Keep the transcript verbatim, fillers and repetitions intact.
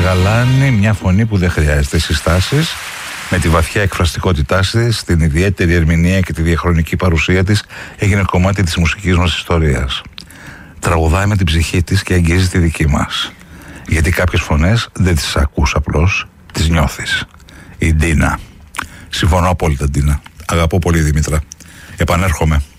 Ζαγαλάνη, μια φωνή που δεν χρειάζεται συστάσεις, με τη βαθιά εκφραστικότητά της, την ιδιαίτερη ερμηνεία και τη διαχρονική παρουσία της, έγινε κομμάτι της μουσικής μας ιστορίας. Τραγουδάει με την ψυχή της και αγγίζει τη δική μας. Γιατί κάποιες φωνές δεν τις ακούς απλώς, τις νιώθεις. Η Ντίνα. Συμφωνώ απόλυτα, Ντίνα. Αγαπώ πολύ, Δήμητρα. Επανέρχομαι.